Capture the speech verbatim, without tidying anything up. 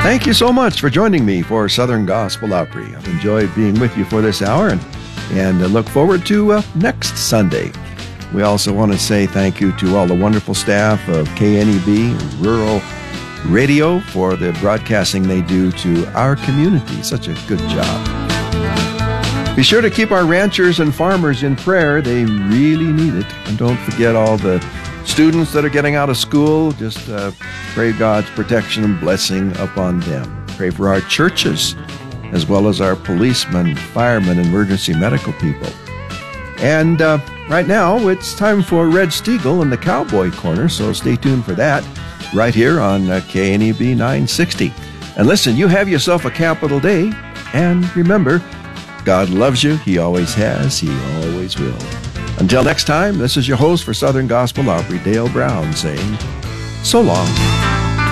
Thank you so much for joining me for Southern Gospel Opry. I've enjoyed being with you for this hour and, and look forward to uh, next Sunday. We also want to say thank you to all the wonderful staff of K N E B Rural Radio for the broadcasting they do to our community. Such a good job. Be sure to keep our ranchers and farmers in prayer. They really need it. And don't forget all the students that are getting out of school. Just uh, pray God's protection and blessing upon them. Pray for our churches, as well as our policemen, firemen, and emergency medical people. And uh, right now, it's time for Red Steagle in the Cowboy Corner, so stay tuned for that right here on uh, K N E B nine sixty. And listen, you have yourself a capital day, and remember, God loves you. He always has. He always will. Until next time, this is your host for Southern Gospel Opry, Dale Brown, saying so long.